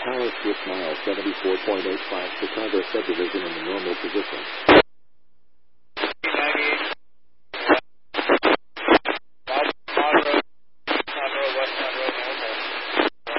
Power Swift mile 74.85 Chicago subdivision in the normal position.